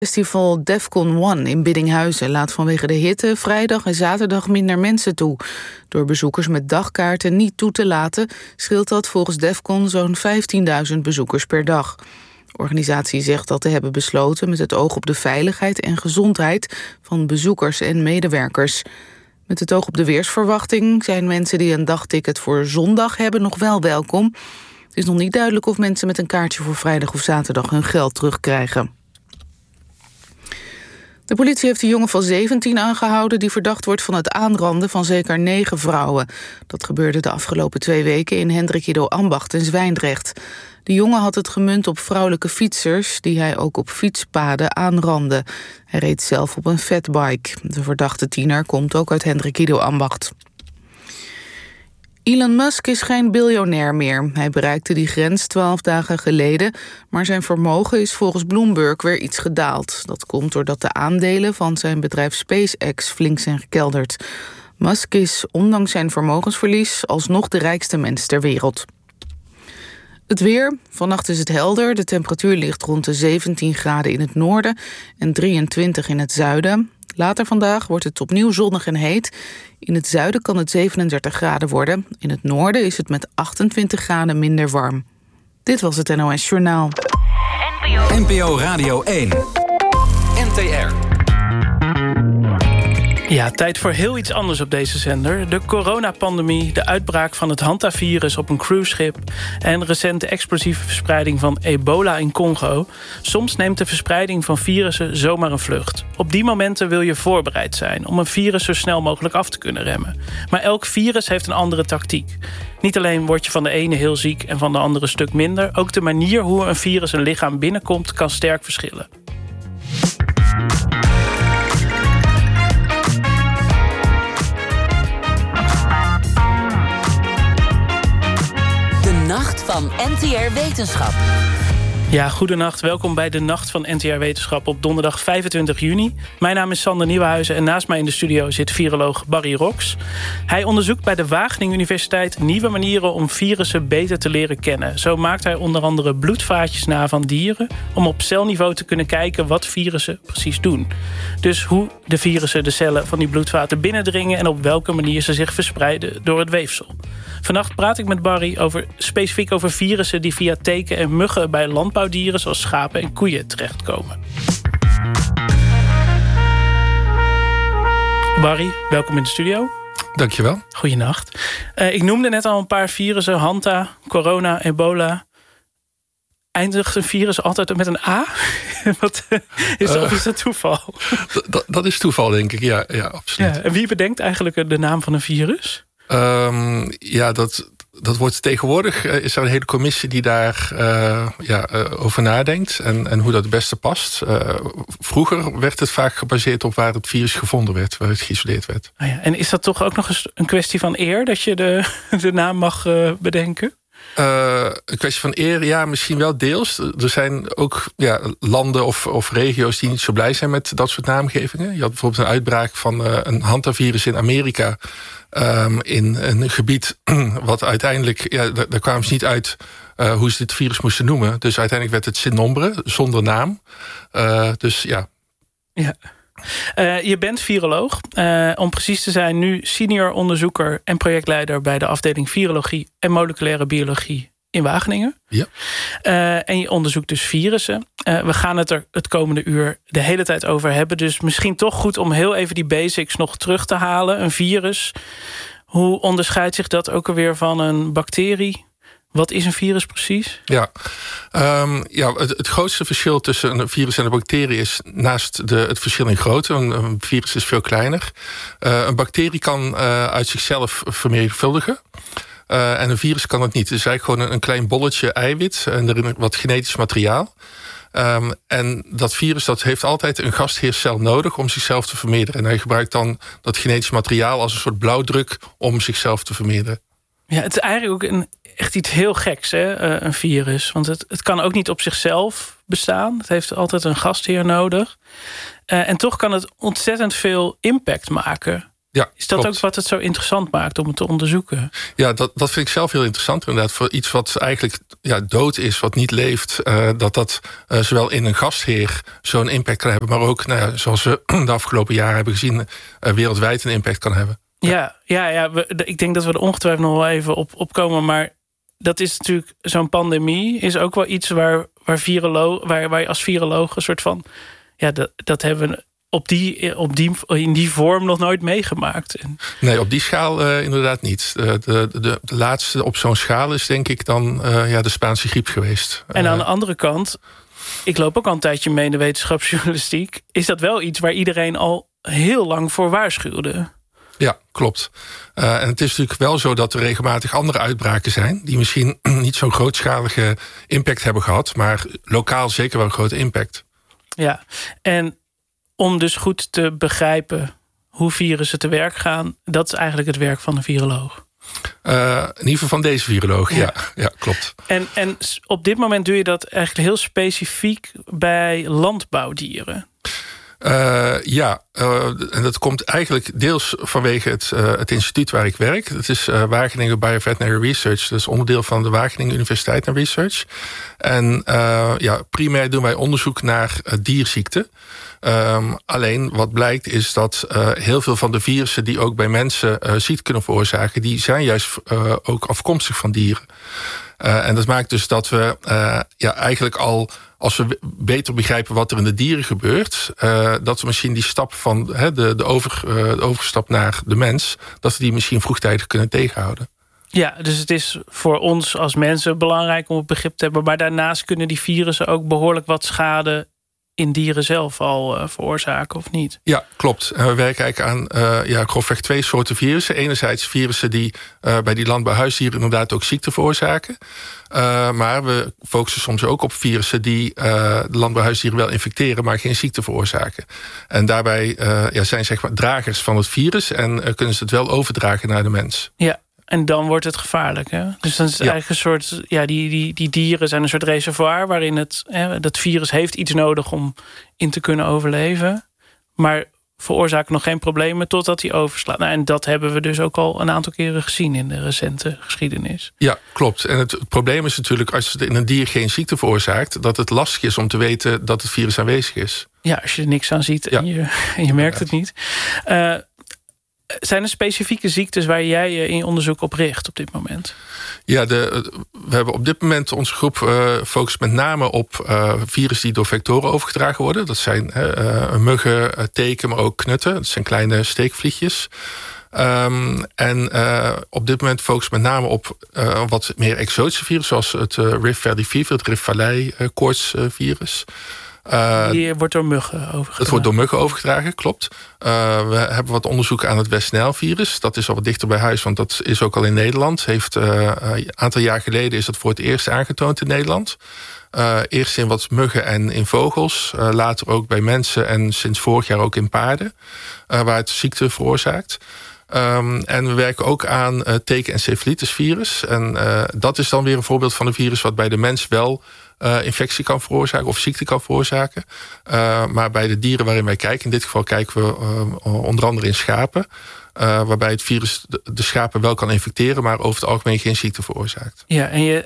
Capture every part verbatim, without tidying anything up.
Festival Defcon One in Biddinghuizen laat vanwege de hitte vrijdag en zaterdag minder mensen toe. Door bezoekers met dagkaarten niet toe te laten, scheelt dat volgens Defcon zo'n vijftienduizend bezoekers per dag. De organisatie zegt dat te hebben besloten met het oog op de veiligheid en gezondheid van bezoekers en medewerkers. Met het oog op de weersverwachting zijn mensen die een dagticket voor zondag hebben nog wel welkom. Het is nog niet duidelijk of mensen met een kaartje voor vrijdag of zaterdag hun geld terugkrijgen. De politie heeft een jongen van zeventien aangehouden die verdacht wordt van het aanranden van zeker negen vrouwen. Dat gebeurde de afgelopen twee weken in Hendrikido Ambacht en Zwijndrecht. De jongen had het gemunt op vrouwelijke fietsers die hij ook op fietspaden aanrandde. Hij reed zelf op een fatbike. De verdachte tiener komt ook uit Hendrikido Ambacht. Elon Musk is geen biljonair meer. Hij bereikte die grens twaalf dagen geleden, maar zijn vermogen is volgens Bloomberg weer iets gedaald. Dat komt doordat de aandelen van zijn bedrijf SpaceX flink zijn gekelderd. Musk is, ondanks zijn vermogensverlies, alsnog de rijkste mens ter wereld. Het weer. Vannacht is het helder. De temperatuur ligt rond de zeventien graden in het noorden en drieëntwintig in het zuiden. Later vandaag wordt het opnieuw zonnig en heet. In het zuiden kan het zevenendertig graden worden. In het noorden is het met achtentwintig graden minder warm. Dit was het N O S Journaal. N P O Radio één. N T R. Ja, tijd voor heel iets anders op deze zender. De coronapandemie, de uitbraak van het hantavirus op een cruiseschip en recente explosieve verspreiding van ebola in Congo. Soms neemt de verspreiding van virussen zomaar een vlucht. Op die momenten wil je voorbereid zijn om een virus zo snel mogelijk af te kunnen remmen. Maar elk virus heeft een andere tactiek. Niet alleen word je van de ene heel ziek en van de andere een stuk minder, ook de manier hoe een virus een lichaam binnenkomt kan sterk verschillen. Nacht van N T R Wetenschap. Ja, goedenacht. Welkom bij de Nacht van N T R Wetenschap op donderdag vijfentwintig juni. Mijn naam is Sander Nieuwenhuizen en naast mij in de studio zit viroloog Barry Rox. Hij onderzoekt bij de Wageningen Universiteit nieuwe manieren om virussen beter te leren kennen. Zo maakt hij onder andere bloedvaatjes na van dieren om op celniveau te kunnen kijken wat virussen precies doen. Dus hoe de virussen de cellen van die bloedvaten binnendringen en op welke manier ze zich verspreiden door het weefsel. Vannacht praat ik met Barry over, specifiek over virussen die via teken en muggen bij landbouwdieren zoals schapen en koeien terechtkomen. Barry, welkom in de studio. Dankjewel. Goeienacht. Uh, ik noemde net al een paar virussen, Hanta, corona, ebola. Eindigt een virus altijd met een A? Wat, is, dat, uh, of is dat toeval? D- dat is toeval, denk ik. Ja, ja absoluut. Ja, en wie bedenkt eigenlijk de naam van een virus? Um, ja, dat, dat wordt tegenwoordig... Uh, is er een hele commissie die daar uh, ja, uh, over nadenkt. En, en hoe dat het beste past. Uh, vroeger werd het vaak gebaseerd op waar het virus gevonden werd. Waar het geïsoleerd werd. Oh ja, en is dat toch ook nog eens een kwestie van eer? Dat je de, de naam mag uh, bedenken? Uh, een kwestie van eer, ja, misschien wel deels. Er zijn ook ja, landen of, of regio's die niet zo blij zijn met dat soort naamgevingen. Je had bijvoorbeeld een uitbraak van uh, een hantavirus in Amerika. Um, in een gebied wat uiteindelijk, ja, daar, daar kwamen ze niet uit uh, hoe ze dit virus moesten noemen. Dus uiteindelijk werd het Sin Nombre, zonder naam. Uh, dus ja. Ja. Uh, je bent viroloog. Uh, om precies te zijn nu senior onderzoeker en projectleider bij de afdeling virologie en moleculaire biologie in Wageningen. Ja. Uh, en je onderzoekt dus virussen. Uh, we gaan het er het komende uur de hele tijd over hebben. Dus misschien toch goed om heel even die basics nog terug te halen. Een virus. Hoe onderscheidt zich dat ook alweer van een bacterie? Wat is een virus precies? Ja, um, ja het, het grootste verschil tussen een virus en een bacterie is naast de, het verschil in grootte. Een, een virus is veel kleiner. Uh, een bacterie kan uh, uit zichzelf vermenigvuldigen. Uh, en een virus kan het niet. Het is eigenlijk gewoon een, een klein bolletje eiwit en erin wat genetisch materiaal. Um, en dat virus dat heeft altijd een gastheercel nodig om zichzelf te vermeerderen. En hij gebruikt dan dat genetisch materiaal als een soort blauwdruk om zichzelf te vermeerderen. Ja, het is eigenlijk ook een, echt iets heel geks, hè, uh, een virus. Want het, het kan ook niet op zichzelf bestaan. Het heeft altijd een gastheer nodig. Uh, en toch kan het ontzettend veel impact maken. Ja, is dat klopt. ook wat het zo interessant maakt om het te onderzoeken? Ja, dat, dat vind ik zelf heel interessant inderdaad. Voor iets wat eigenlijk ja, dood is, wat niet leeft... Uh, dat dat uh, zowel in een gastheer zo'n impact kan hebben... maar ook, nou ja, zoals we de afgelopen jaren hebben gezien... Uh, wereldwijd een impact kan hebben. Ja, ja, ja we, de, ik denk dat we er ongetwijfeld nog wel even op, op komen... maar dat is natuurlijk, zo'n pandemie is ook wel iets... waar, waar, viroloog, waar, waar je als viroloog een soort van... ja, dat, dat hebben we... Op die, op die, in die vorm nog nooit meegemaakt. Nee, op die schaal uh, inderdaad niet. Uh, de, de, de laatste op zo'n schaal is denk ik dan uh, ja, de Spaanse griep geweest. En aan de andere kant, ik loop ook al een tijdje mee in de wetenschapsjournalistiek... is dat wel iets waar iedereen al heel lang voor waarschuwde. Ja, klopt. Uh, en het is natuurlijk wel zo dat er regelmatig andere uitbraken zijn... die misschien niet zo'n grootschalige impact hebben gehad... maar lokaal zeker wel een grote impact. Ja, en... om dus goed te begrijpen hoe virussen te werk gaan... dat is eigenlijk het werk van een viroloog. Uh, in ieder geval van deze viroloog, ja, ja, ja klopt. En, en op dit moment doe je dat eigenlijk heel specifiek... bij landbouwdieren. Uh, ja, uh, en dat komt eigenlijk deels vanwege het, uh, het instituut waar ik werk. Het is uh, Wageningen Bioveterinary Research. Dat is onderdeel van de Wageningen Universiteit en Research. En uh, ja, primair doen wij onderzoek naar uh, dierziekten. Um, alleen wat blijkt is dat uh, heel veel van de virussen... die ook bij mensen uh, ziekte kunnen veroorzaken... die zijn juist uh, ook afkomstig van dieren. Uh, en dat maakt dus dat we uh, ja, eigenlijk al... als we beter begrijpen wat er in de dieren gebeurt... Uh, dat we misschien die stap van he, de, de, over, uh, de overstap naar de mens... dat we die misschien vroegtijdig kunnen tegenhouden. Ja, dus het is voor ons als mensen belangrijk om het begrip te hebben... maar daarnaast kunnen die virussen ook behoorlijk wat schade... in dieren zelf al uh, veroorzaken, of niet? Ja, klopt. En we werken eigenlijk aan uh, ja, grofweg twee soorten virussen. Enerzijds virussen die uh, bij die landbouwhuisdieren... inderdaad ook ziekte veroorzaken. Uh, maar we focussen soms ook op virussen... die uh, de landbouwhuisdieren wel infecteren... maar geen ziekte veroorzaken. En daarbij uh, ja, zijn zeg maar dragers van het virus... en uh, kunnen ze het wel overdragen naar de mens. Ja. En dan wordt het gevaarlijk. Hè? Dus dan is het ja. eigenlijk een soort... Ja, die, die, die dieren zijn een soort reservoir... waarin het, hè, dat virus heeft iets nodig om in te kunnen overleven. Maar veroorzaken nog geen problemen totdat die overslaat. Nou, en dat hebben we dus ook al een aantal keren gezien... in de recente geschiedenis. Ja, klopt. En het, het probleem is natuurlijk... als het in een dier geen ziekte veroorzaakt... dat het lastig is om te weten dat het virus aanwezig is. Ja, als je er niks aan ziet ja. en, je, en je merkt ja. het niet... Uh, Zijn er specifieke ziektes waar jij je in onderzoek op richt op dit moment? Ja, de, we hebben op dit moment onze groep uh, focust met name op uh, virussen die door vectoren overgedragen worden. Dat zijn uh, muggen, uh, teken, maar ook knutten. Dat zijn kleine steekvliegjes. Um, en uh, op dit moment focust met name op uh, wat meer exotische virussen... zoals het uh, Rift Valley Fever, het Rift Valley uh, koortsvirus. Uh, Die wordt door muggen overgedragen. Het wordt door muggen overgedragen, klopt. Uh, we hebben wat onderzoek aan het West-Nijl-virus. Dat is al wat dichter bij huis, want dat is ook al in Nederland. Heeft, uh, een aantal jaar geleden is dat voor het eerst aangetoond in Nederland. Uh, eerst in wat muggen en in vogels. Uh, later ook bij mensen en sinds vorig jaar ook in paarden. Uh, waar het ziekte veroorzaakt. Um, en we werken ook aan uh, teken-encefalitisvirus. En uh, dat is dan weer een voorbeeld van een virus... wat bij de mens wel uh, infectie kan veroorzaken of ziekte kan veroorzaken. Uh, maar bij de dieren waarin wij kijken... in dit geval kijken we uh, onder andere in schapen... Uh, waarbij het virus de, de schapen wel kan infecteren... maar over het algemeen geen ziekte veroorzaakt. Ja, en je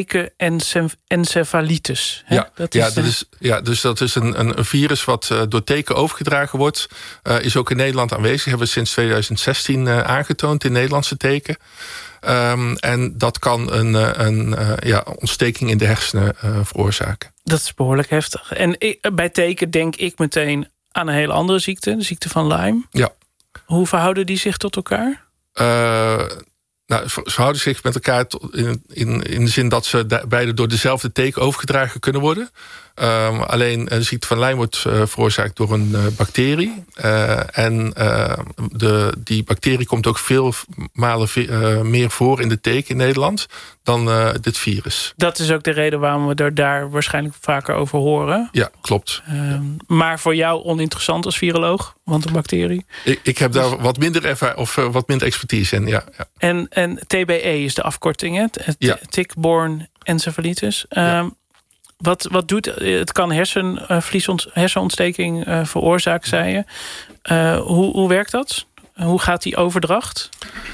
teken-encefalitis. Ja, dat ja, dat is, ja, dus dat is een, een virus wat uh, door teken overgedragen wordt. Uh, is ook in Nederland aanwezig. Hebben we sinds twintig zestien uh, aangetoond in Nederlandse teken. Um, en dat kan een, een uh, ja, ontsteking in de hersenen uh, veroorzaken. Dat is behoorlijk heftig. En ik, bij teken denk ik meteen aan een hele andere ziekte. De ziekte van Lyme. Ja. Hoe verhouden die zich tot elkaar? Uh, nou, ze verhouden zich met elkaar in, in, in de zin dat ze beide door dezelfde teken overgedragen kunnen worden. Um, alleen de ziekte van Lyme wordt uh, veroorzaakt door een uh, bacterie. Uh, en uh, de, die bacterie komt ook veel malen uh, meer voor in de teken in Nederland dan uh, dit virus. Dat is ook de reden waarom we er daar waarschijnlijk vaker over horen. Ja, klopt. Um, ja. Maar voor jou oninteressant als viroloog, want een bacterie. Ik, ik heb daar wat minder ervaring of uh, wat minder expertise in. Ja, ja. En, en T B E is de afkorting, hè? T- ja. Tick-borne encephalitis. Um, ja. Wat, wat doet het? Kan hersenvliesont, hersenontsteking uh, veroorzaken, zei je. Uh, hoe, hoe werkt dat? Uh, Hoe gaat die overdracht?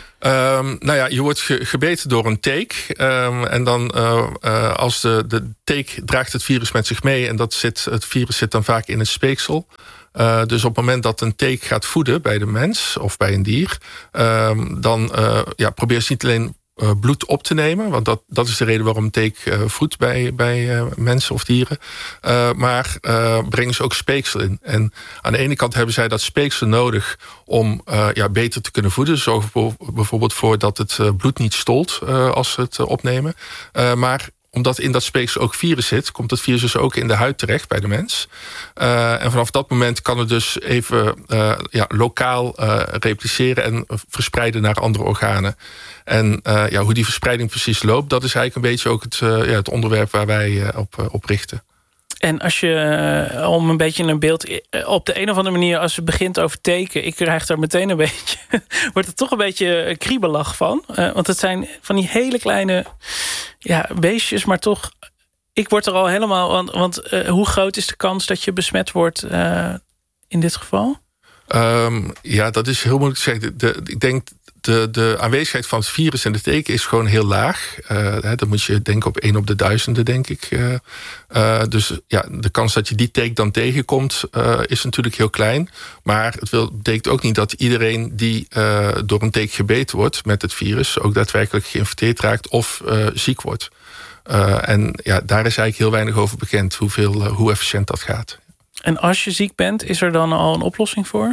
Um, nou ja, je wordt ge- gebeten door een teek. Um, en dan uh, uh, als de, de teek draagt het virus met zich mee. En dat zit, het virus zit dan vaak in het speeksel. Uh, dus op het moment dat een teek gaat voeden bij de mens of bij een dier, um, dan uh, ja, probeer ze niet alleen uh, bloed op te nemen, want dat, dat is de reden waarom een teek uh, voedt bij, bij uh, mensen of dieren. Uh, maar uh, brengen ze ook speeksel in. En aan de ene kant hebben zij dat speeksel nodig om uh, ja, beter te kunnen voeden. Zorg bijvoorbeeld voor dat het uh, bloed niet stolt uh, als ze het uh, opnemen. Uh, maar omdat in dat speeksel ook virus zit, komt het virus dus ook in de huid terecht bij de mens. Uh, en vanaf dat moment kan het dus even uh, ja, lokaal uh, repliceren en verspreiden naar andere organen. En uh, ja, hoe die verspreiding precies loopt, dat is eigenlijk een beetje ook het, uh, ja, het onderwerp waar wij uh, op, uh, op richten. En als je, uh, om een beetje een beeld, op de een of andere manier, als het begint over teken, ik krijg daar meteen een beetje, wordt het toch een beetje kriebelig van. Uh, want het zijn van die hele kleine ja, beestjes, maar toch, ik word er al helemaal, want, want uh, hoe groot is de kans dat je besmet wordt uh, in dit geval? Um, ja, dat is heel moeilijk te zeggen. De, de, ik denk de, de aanwezigheid van het virus en de teken is gewoon heel laag. Uh, hè, dan moet je denken op één op de duizenden, denk ik. Uh, uh, dus ja, de kans dat je die teken dan tegenkomt uh, is natuurlijk heel klein. Maar het wil, betekent ook niet dat iedereen die uh, door een teken gebeten wordt met het virus ook daadwerkelijk geïnfecteerd raakt of uh, ziek wordt. Uh, en ja, daar is eigenlijk heel weinig over bekend hoeveel, uh, hoe efficiënt dat gaat. En als je ziek bent, is er dan al een oplossing voor?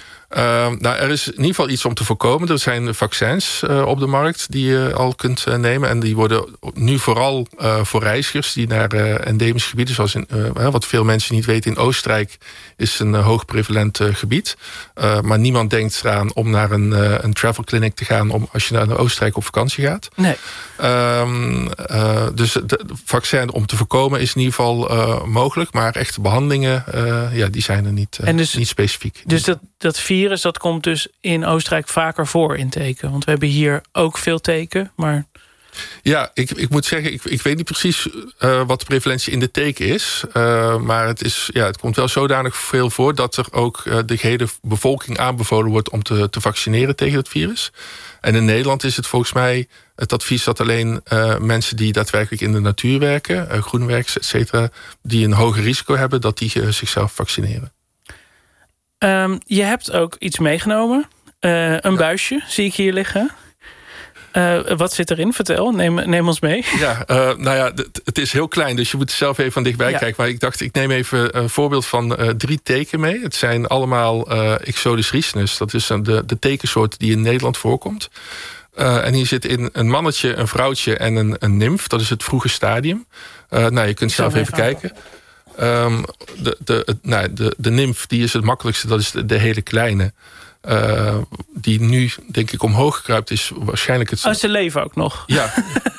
Uh, nou, er is in ieder geval iets om te voorkomen. Er zijn vaccins uh, op de markt die je al kunt uh, nemen. En die worden nu vooral uh, voor reizigers die naar uh, endemische gebieden, zoals in, uh, wat veel mensen niet weten, in Oostenrijk is een uh, hoog prevalent uh, gebied. Uh, maar niemand denkt eraan om naar een, uh, een travel clinic te gaan om, als je naar Oostenrijk op vakantie gaat. Nee. Um, uh, dus het vaccin om te voorkomen is in ieder geval uh, mogelijk. Maar echte behandelingen, uh, ja, die zijn er niet, uh, en dus, niet specifiek. Dus dat, dat virus, dat komt dus in Oostenrijk vaker voor in teken. Want we hebben hier ook veel teken, maar... Ja, ik, ik moet zeggen, ik, ik weet niet precies uh, wat de prevalentie in de teken is. Uh, maar het, is, ja, het komt wel zodanig veel voor dat er ook uh, de gehele bevolking aanbevolen wordt om te, te vaccineren tegen het virus. En in Nederland is het volgens mij het advies dat alleen uh, mensen die daadwerkelijk in de natuur werken, uh, groenwerkers, et cetera, die een hoger risico hebben, dat die uh, zichzelf vaccineren. Um, je hebt ook iets meegenomen. Uh, een ja. buisje, zie ik hier liggen. Uh, wat zit erin? Vertel, neem, neem ons mee. Ja, uh, nou ja, d- het is heel klein, dus je moet zelf even van dichtbij ja. kijken. Maar ik dacht, ik neem even een voorbeeld van uh, drie teken mee. Het zijn allemaal uh, Ixodes ricinus. Dat is de, de tekensoort die in Nederland voorkomt. Uh, en hier zit in een mannetje, een vrouwtje en een, een nimf. Dat is het vroege stadium. Uh, nou, je kunt zelf even kijken. Um, de, de, het, nou, de, de nimf, die is het makkelijkste. Dat is de, de hele kleine. Uh, die nu, denk ik, omhoog kruipt, is waarschijnlijk het... Oh, ze leven ook nog. Ja.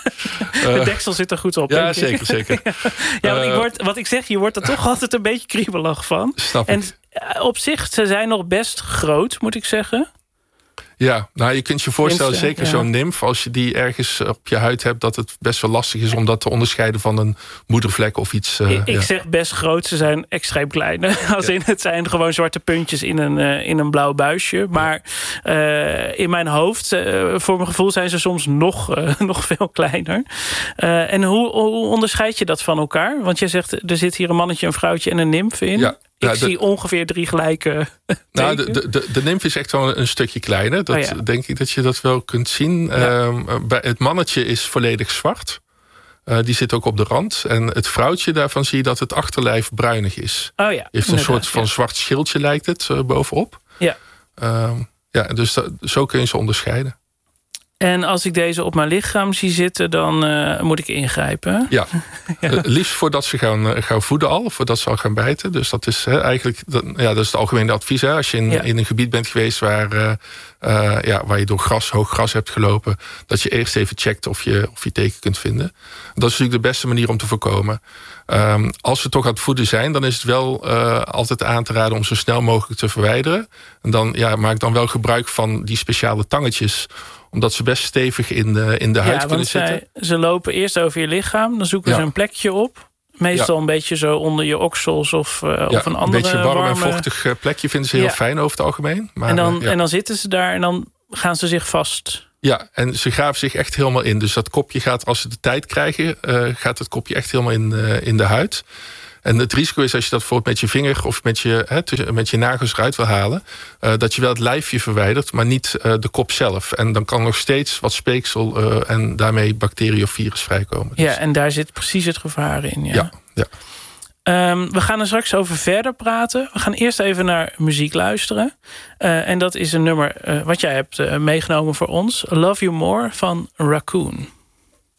De deksel zit er goed op. Ja, zeker, zeker. Ja, want ik word, wat ik zeg, je wordt er toch altijd een beetje kriebelig van. Snap en ik. Op zich, ze zijn nog best groot, moet ik zeggen. Ja, nou, je kunt je voorstellen, Nimf, zeker ja. zo'n nimf, als je die ergens op je huid hebt, dat het best wel lastig is om dat te onderscheiden van een moedervlek of iets. Uh, ik ik ja. zeg best groot, ze zijn extreem klein. Als Ja. in, het zijn gewoon zwarte puntjes in een, uh, in een blauw buisje. Maar uh, in mijn hoofd, uh, voor mijn gevoel, zijn ze soms nog, uh, nog veel kleiner. Uh, en hoe, hoe onderscheid je dat van elkaar? Want jij zegt, er zit hier een mannetje, een vrouwtje en een nimf in. Ja. Ik Ja, de, zie ongeveer drie gelijke nou, de, de, de, de nimf is echt wel een stukje kleiner. Dat oh ja. denk ik dat je dat wel kunt zien. Ja. Um, bij het mannetje is volledig zwart. Uh, die zit ook op de rand. En het vrouwtje, daarvan zie je dat het achterlijf bruinig is. Oh ja, heeft een soort van ja. zwart schildje, lijkt het, uh, bovenop. Ja. Um, ja, dus dat, zo kun je ze onderscheiden. En als ik deze op mijn lichaam zie zitten, dan uh, moet ik ingrijpen. Ja, ja. Uh, liefst voordat ze gaan, uh, gaan voeden al, voordat ze al gaan bijten. Dus dat is uh, eigenlijk dat, ja, dat is het algemene advies. Hè? Als je in, ja. in een gebied bent geweest waar, uh, uh, ja, waar je door gras, hoog gras hebt gelopen, dat je eerst even checkt of je, of je teken kunt vinden. Dat is natuurlijk de beste manier om te voorkomen. Um, als ze toch aan het voeden zijn, dan is het wel uh, altijd aan te raden om zo snel mogelijk te verwijderen. En dan ja, maak dan wel gebruik van die speciale tangetjes, omdat ze best stevig in de, in de ja, huid kunnen zij, zitten. Ze lopen eerst over je lichaam, dan zoeken ja. ze een plekje op Meestal Ja. een beetje zo onder je oksels of, uh, ja, of een andere een beetje warm warme... en vochtig plekje vinden ze heel Ja. fijn over het algemeen. Maar, en, dan, ja. en dan zitten ze daar en dan gaan ze zich vast... Ja, en ze graven zich echt helemaal in. Dus dat kopje gaat, als ze de tijd krijgen... Uh, gaat het kopje echt helemaal in, uh, in de huid. En het risico is als je dat bijvoorbeeld met je vinger... of met je, hè, met je nagels eruit wil halen... Uh, dat je wel het lijfje verwijdert, maar niet uh, de kop zelf. En dan kan nog steeds wat speeksel... Uh, en daarmee bacterie of virus vrijkomen. Dus. Ja, en daar zit precies het gevaar in. Ja, ja. ja. Um, we gaan er straks over verder praten. We gaan eerst even naar muziek luisteren. Uh, en dat is een nummer uh, wat jij hebt uh, meegenomen voor ons. Love You More van Raccoon.